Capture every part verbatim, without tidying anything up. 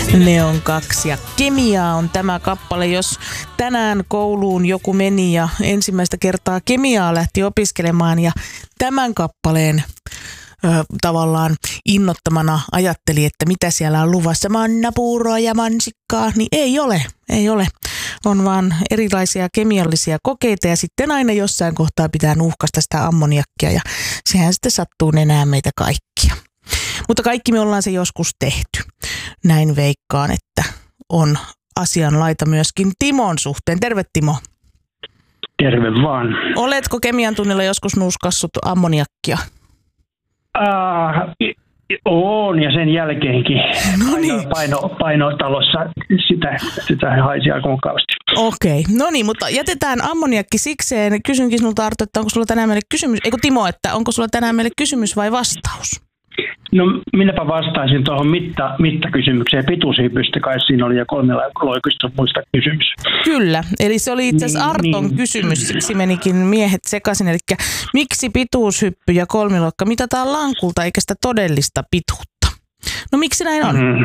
Neon kaksi ja Kemiaa on tämä kappale. Jos tänään kouluun joku meni ja ensimmäistä kertaa kemiaa lähti opiskelemaan ja tämän kappaleen ö, tavallaan innottamana ajatteli, että mitä siellä on luvassa, mannapuuroa ja mansikkaa, niin ei ole, ei ole. On vaan erilaisia kemiallisia kokeita ja sitten aina jossain kohtaa pitää nuuhkasta sitä ammoniakkia ja sehän sitten sattuu nenään meitä kaikkia. Mutta kaikki me ollaan se joskus tehty. Näin veikkaan, että on asianlaita myöskin Timon suhteen. Terve Timo. Terve vaan. Oletko kemian tunnilla joskus nuuskassut ammoniakkia? Uh, on ja sen jälkeenkin. No niin. Paino, painotalossa sitä, sitä haisi aika mukavasti. Okei, okay. No niin, mutta jätetään ammoniakki sikseen. Kysynkin sinulta Arto, että onko sulla tänään meille kysymys, eikö Timo, että onko sulla tänään meille kysymys vai vastaus? No minäpä vastaisin tuohon mitta, mittakysymykseen. Pituushypystä kai siinä oli ja kolmella loikusta muista kysymys. Kyllä, eli se oli itse asiassa niin, Arton niin. kysymys, siksi menikin miehet sekaisin. Eli miksi pituushyppy ja kolmiloikka mitataan lankulta eikä sitä todellista pituutta? No miksi näin on? Mm.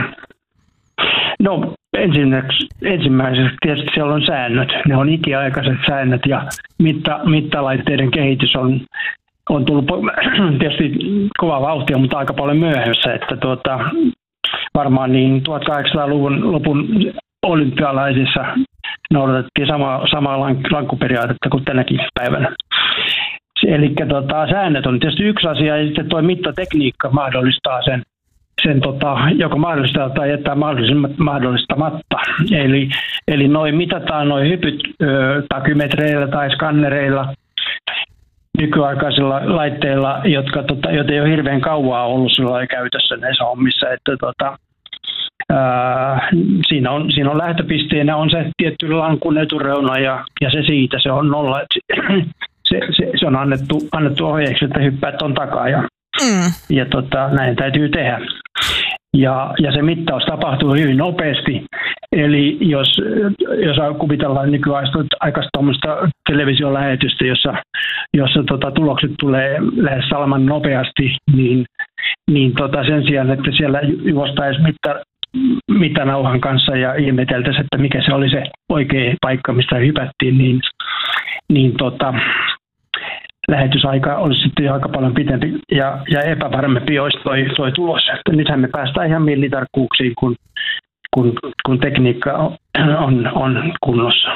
No ensimmäiseksi tietysti siellä on säännöt. Ne on ikiaikaiset säännöt ja mitta, mittalaitteiden kehitys on On tullut tietysti kovaa vauhtia, mutta aika paljon myöhässä, että tuota, varmaan niin tuhatkahdeksansataaluvun lopun olympialaisissa noudatettiin samaa, samaa lankkuperiaatetta kuin tänäkin päivänä. Eli tuota, säännöt on tietysti yksi asia ja sitten tuo mittatekniikka mahdollistaa sen, sen tota, joka mahdollistaa tai jättää mahdollistamatta. Eli, eli noi mitataan noi hypyt ö, takymetreillä tai skannereilla, nykyaikaisilla laitteilla, jotka, tota, joita ei ole hirveän kauaa ollut sillä käytössä näissä hommissa. Että, tota, ää, siinä, on, siinä on lähtöpisteenä on se tietty lankun etureuna ja, ja se siitä, se on nolla. Se, se, se on annettu, annettu ohjeeksi, että hyppäät on takaa ja, mm. ja tota, näin täytyy tehdä. Ja, ja se mittaus tapahtuu hyvin nopeasti. Eli jos, jos kuvitellaan nykyaikaista tuommoista televisiolähetystä, jossa, jossa tota, tulokset tulee lähes salman nopeasti, niin, niin tota, sen sijaan, että siellä juostaisi mitta, mittanauhan kanssa ja ihmeteltäisiin, että mikä se oli se oikea paikka, mistä hypättiin, niin, niin tota, lähetysaika olisi sitten aika paljon pitempi ja, ja epävarmempi olisi toi, toi tulos. Että nythän me päästään ihan millitarkkuuksiin, kun, kun, kun tekniikka on, on, on kunnossa.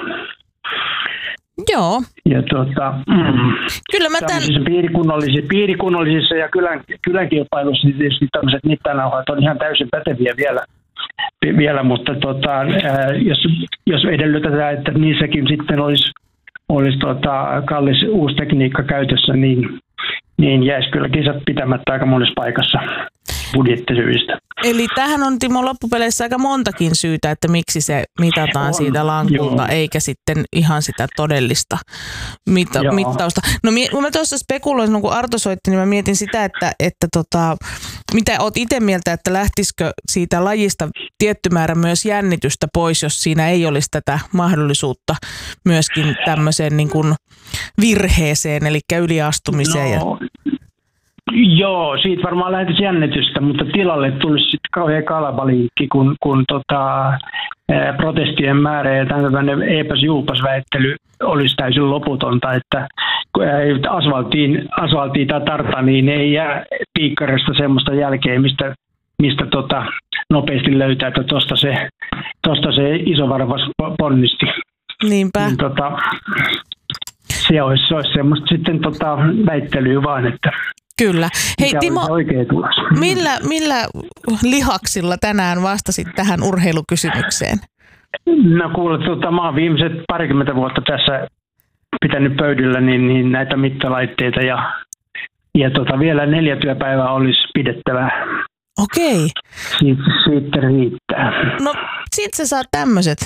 Joo. Ja tuota, mm, Kyllä mä tämän... piirikunnallisissa, piirikunnallisissa ja kylän, kylänkilpailuissa niin tietysti tämmöiset mittanauhat on ihan täysin päteviä vielä. vielä mutta tota, ää, jos, jos edellytetään, että niissäkin sitten olisi olisi tuota, kallis uusi tekniikka käytössä, niin, niin jäisi kyllä kisat pitämättä aika monessa paikassa budjettisyistä. Eli tähän on Timo loppupeleissä aika montakin syytä, että miksi se mitataan on, siitä lankulta, joo. eikä sitten ihan sitä todellista mita- mittausta. No kun mä tuossa spekuloin, kun Arto soitti, niin mä mietin sitä, että, että tota, mitä oot itse mieltä, että lähtisikö siitä lajista tietty määrä myös jännitystä pois, jos siinä ei olisi tätä mahdollisuutta myöskin tämmöiseen niin kuin virheeseen, eli yliastumiseen. No. Joo, siitä varmaan lähtisi jännitystä, mutta tilalle tulisi sitten kauhean kalabaliikki, kun, kun tota, ää, protestien määrä ja tämmöinen eepäs-juupas väittely olisi täysin loputonta, että asfalttiin, asfalttiin tai tartaniin ei jää piikkarista semmoista jälkeä, mistä, mistä tota, nopeasti löytää, että tuosta se, tosta se iso varvas ponnisti. Niinpä. Niin, tota, se olisi, se olisi semmoista sitten tota, väittelyä vaan, että kyllä. Hei Timo, mm. millä, millä lihaksilla tänään vastasit tähän urheilukysymykseen? No kuule, tota, mä oon viimeiset parikymmentä vuotta tässä pitänyt pöydällä niin, niin näitä mittalaitteita ja, ja tota, vielä neljä työpäivää olisi pidettävä. Okei. Siitä, siitä riittää. No sit sä saat tämmöset.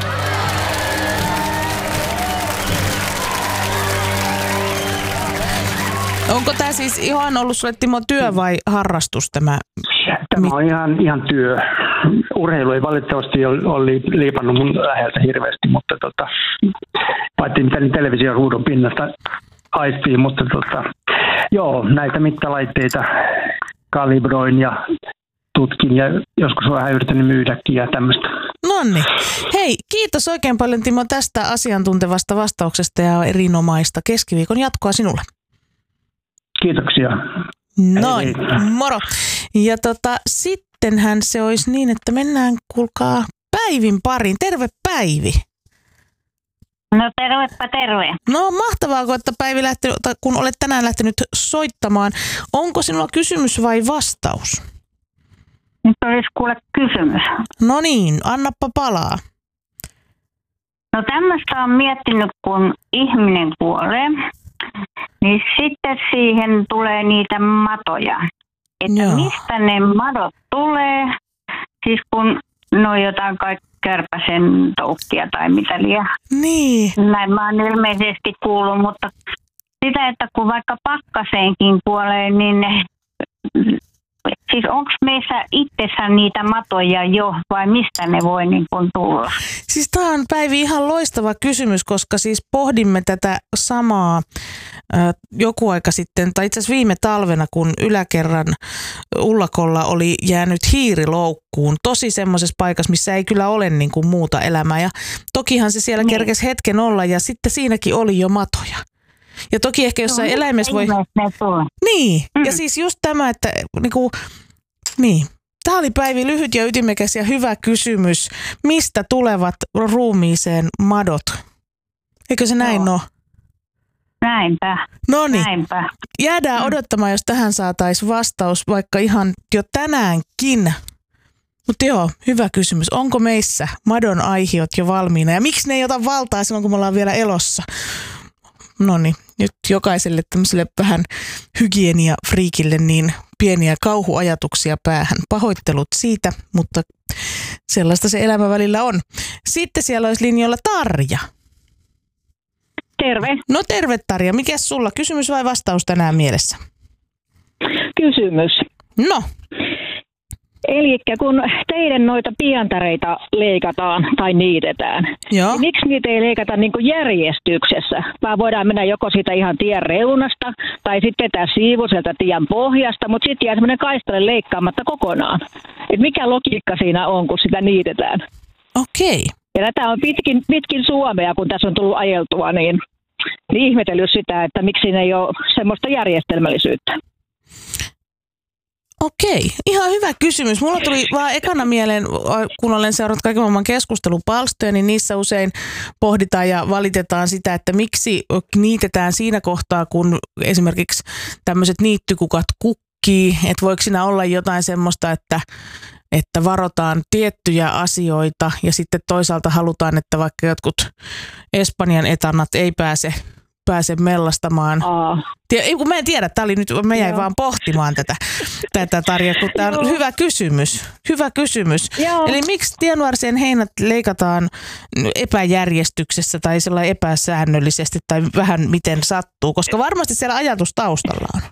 Onko tämä siis ihan ollut sulle, Timo, työ vai harrastus tämä? Tämä on ihan, ihan työ. Urheilu ei valitettavasti ole liipannut mun läheltä hirveästi, mutta tota, paitsi mitä niin television ruudun pinnasta aistii, mutta tota, joo, näitä mittalaitteita kalibroin ja tutkin ja joskus vähän yrittänyt myydäkin ja tämmöistä. Nonni. Hei, kiitos oikein paljon Timo tästä asiantuntevasta vastauksesta ja erinomaista keskiviikon jatkoa sinulle. Kiitoksia. Noin, hei, hei. Moro. Ja tota, sittenhän se olisi niin, että mennään kuulkaa Päivin pariin. Terve Päivi. No tervepä terve. No mahtavaa, että Päivi lähti, kun olet tänään lähtenyt soittamaan. Onko sinulla kysymys vai vastaus? Nyt olisi kuule kysymys. No niin, annappa palaa. No tämmöistä on miettinyt, kun ihminen kuolee, niin sitten siihen tulee niitä matoja. Että Joo. mistä ne madot tulee, siis kun ne on jotain kaikki kärpäsen toukkia tai mitä liian. Niin. Näin mä oon ilmeisesti kuullut, mutta sitä, että kun vaikka pakkaseenkin kuolee, niin ne, siis onko meissä itsessä niitä matoja jo vai mistä ne voi niin kuin tulla? Siis tämä on Päivi ihan loistava kysymys, koska siis pohdimme tätä samaa äh, joku aika sitten, tai itse asiassa viime talvena, kun yläkerran ullakolla oli jäänyt hiiriloukkuun. Tosi semmoisessa paikassa, missä ei kyllä ole niin kuin muuta elämää. Ja tokihan se siellä niin. kerkesi hetken olla ja sitten siinäkin oli jo matoja. Ja toki ehkä jossain no, eläimessä voi... Niin, mm. ja siis just tämä, että niinku, niin. Tämä oli Päivi lyhyt ja ytimekäs ja hyvä kysymys. Mistä tulevat ruumiiseen madot? Eikö se näin no. ole? Näinpä. Noniin. Näinpä. Jäädään mm. odottamaan, jos tähän saataisiin vastaus vaikka ihan jo tänäänkin. Mutta joo, hyvä kysymys. Onko meissä madon aihiot jo valmiina? Ja miksi ne ei ota valtaa silloin, kun me ollaan vielä elossa? No niin, nyt jokaiselle tämmöiselle vähän hygienia-friikille niin pieniä kauhuajatuksia päähän. Pahoittelut siitä, mutta sellaista se elämä välillä on. Sitten siellä olisi linjoilla Tarja. Terve. No terve Tarja, mikäs sulla? Kysymys vai vastaus tänään mielessä? Kysymys. No. Eli kun teidän noita pientareita leikataan tai niitetään, Joo. niin miksi niitä ei leikata niin kuin järjestyksessä? Vaan voidaan mennä joko siitä ihan tien reunasta tai sitten tää siivu sieltä tien pohjasta, mutta sitten jää semmoinen kaistale leikkaamatta kokonaan. Et mikä logiikka siinä on, kun sitä niitetään? Okei. Ja tätä on pitkin, pitkin Suomea, kun tässä on tullut ajeltua, niin, niin ihmetellyt sitä, että miksi siinä ei ole semmoista järjestelmällisyyttä. Okei, ihan hyvä kysymys. Mulla tuli vaan ekana mieleen, kun olen seurannut kaiken maailman keskustelupalstoja, niin niissä usein pohditaan ja valitetaan sitä, että miksi niitetään siinä kohtaa, kun esimerkiksi tämmöiset niittykukat kukkii, että voiko siinä olla jotain semmoista, että, että varotaan tiettyjä asioita ja sitten toisaalta halutaan, että vaikka jotkut Espanjan etanat ei pääse pääse mellastamaan. Ei, kun mä en tiedä, tämä oli nyt, mä jäin Joo. vaan pohtimaan tätä, tätä Tarja, kun tämä on hyvä kysymys. Hyvä kysymys. Joo. Eli miksi tienvarsien heinät leikataan epäjärjestyksessä tai sellainen epäsäännöllisesti tai vähän miten sattuu, koska varmasti siellä ajatus taustalla on.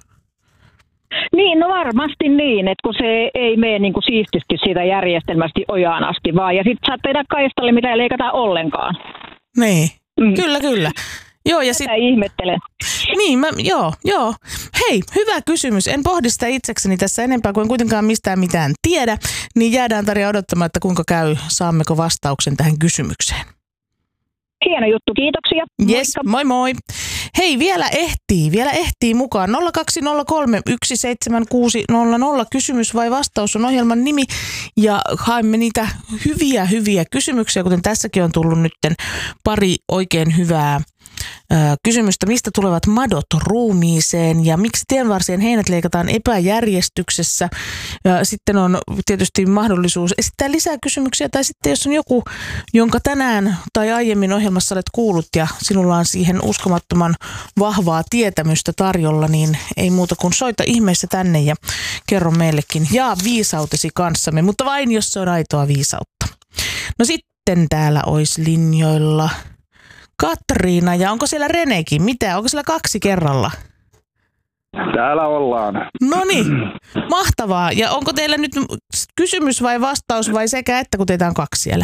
Niin, no varmasti niin, että kun se ei mene niin kuin siististi siitä järjestelmästi ojaan asti vaan, ja sitten saat tehdä kaistalle, mitä ei leikata ollenkaan. Niin, mm. kyllä, kyllä. Joo, ja sit... ihmettelen. Niin, mä, joo, joo. Hei, hyvä kysymys. En pohdi sitä itsekseni tässä enempää, kun en kuitenkaan mistään mitään tiedä. Niin jäädään Tarja odottamaan, että kuinka käy, saammeko vastauksen tähän kysymykseen. Hieno juttu, kiitoksia. Yes, moi moi. Hei, vielä ehtii, vielä ehtii mukaan. nolla kaksi nolla kolme yksi seitsemän kuusi nolla nolla. Kysymys vai vastaus on ohjelman nimi. Ja haemme niitä hyviä, hyviä kysymyksiä, kuten tässäkin on tullut nytten pari oikein hyvää kysymystä, mistä tulevat madot ruumiiseen ja miksi tienvarsien heinät leikataan epäjärjestyksessä. Ja sitten on tietysti mahdollisuus esittää lisää kysymyksiä tai sitten jos on joku, jonka tänään tai aiemmin ohjelmassa olet kuullut ja sinulla on siihen uskomattoman vahvaa tietämystä tarjolla, niin ei muuta kuin soita ihmeessä tänne ja kerro meillekin jaa viisautesi kanssamme, mutta vain jos se on aitoa viisautta. No sitten täällä olisi linjoilla Katriina, ja onko siellä Renekin? Mitä? Onko siellä kaksi kerralla? Täällä ollaan. No niin, mahtavaa. Ja onko teillä nyt kysymys vai vastaus vai sekä että, kun teitä on kaksi siellä?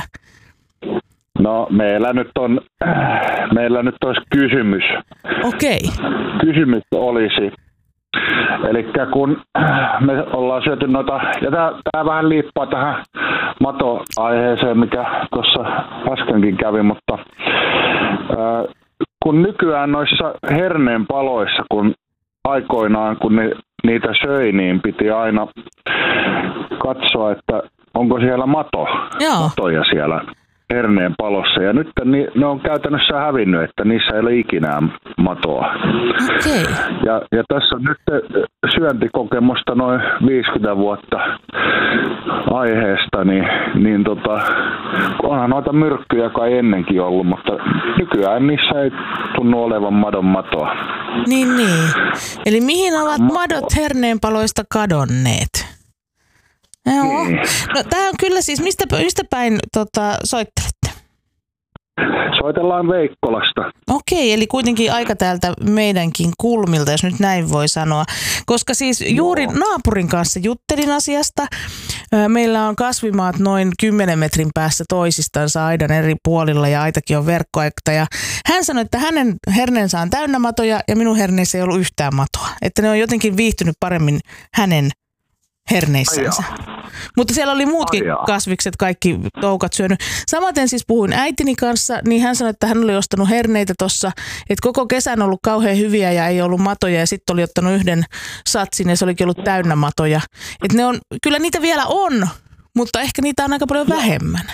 No meillä nyt on, meillä nyt olisi kysymys. Okei. Kysymys olisi, Eli kun me ollaan syöty noita, ja tämä vähän liippaa tähän mato-aiheeseen, mikä tuossa äskenkin kävi, mutta ää, kun nykyään noissa herneen paloissa, kun aikoinaan kun ne, niitä söi, niin piti aina katsoa, että onko siellä mato, Joo. matoja siellä herneen palossa. Ja nyt ni, ne on käytännössä hävinnyt, että niissä ei ole ikinä matoa. Okay. Ja, ja tässä on nyt syöntikokemusta noin viisikymmentä vuotta aiheesta, niin, niin tota, onhan noita myrkkyjä kai ennenkin ollut, mutta nykyään niissä ei tunnu olevan madon matoa. Niin, niin. Eli mihin ovat madot herneenpaloista kadonneet? Joo. Niin. No tää on kyllä siis, mistä, mistä päin tota, soittelette? Soitellaan Veikkolasta. Okei, eli kuitenkin aika täältä meidänkin kulmilta, jos nyt näin voi sanoa. Koska siis juuri Joo. naapurin kanssa juttelin asiasta. Meillä on kasvimaat noin kymmenen metrin päässä toisistansa aidan eri puolilla ja aitakin on verkkoaikta. Ja hän sanoi, että hänen herneensä on täynnä matoja ja minun herneessä ei ollut yhtään matoa. Että ne on jotenkin viihtynyt paremmin hänen herneissänsä. Mutta siellä oli muutkin Aijaa. kasvikset, kaikki toukat syönyt. Samaten siis puhuin äitini kanssa, niin hän sanoi, että hän oli ostanut herneitä tuossa, että koko kesän on ollut kauhean hyviä ja ei ollut matoja ja sitten oli ottanut yhden satsin ja se olikin ollut täynnä matoja. Että ne on, kyllä niitä vielä on, mutta ehkä niitä on aika paljon vähemmän.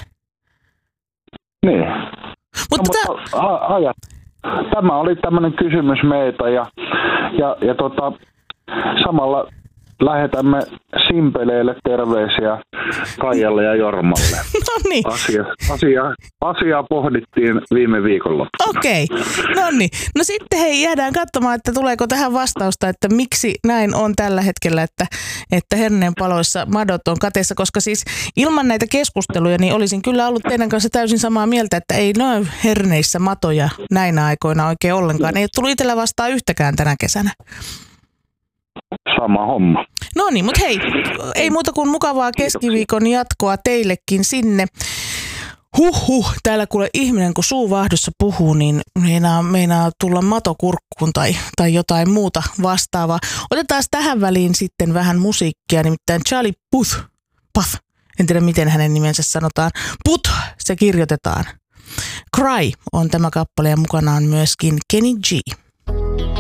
Niin. Mutta, no, mutta a- ajat. Tämä oli tämmöinen kysymys meitä ja, ja, ja tota, samalla lähetämme Simpeleille terveisiä Kaijalle ja Jormalle. No niin. Asia, asia, asiaa pohdittiin viime viikolla. Okei, no niin. No sitten hei, jäädään katsomaan, että tuleeko tähän vastausta, että miksi näin on tällä hetkellä, että, että herneen paloissa madot on kateessa, koska siis ilman näitä keskusteluja niin olisin kyllä ollut teidän kanssa täysin samaa mieltä, että ei noin herneissä matoja näinä aikoina oikein ollenkaan. Ei ole tullut itsellä vastaan yhtäkään tänä kesänä. Sama homma. No niin, mutta hei, ei muuta kuin mukavaa keskiviikon jatkoa teillekin sinne. Huhhuh, täällä kuule ihminen, kun suu vaahdossa puhuu, niin meinaa, meinaa tulla matokurkkuun tai, tai jotain muuta vastaavaa. Otetaan tähän väliin sitten vähän musiikkia, nimittäin Charlie Puth, Puth, en tiedä miten hänen nimensä sanotaan. Puth, se kirjoitetaan. Cry on tämä kappale ja mukana on myöskin Kenny G.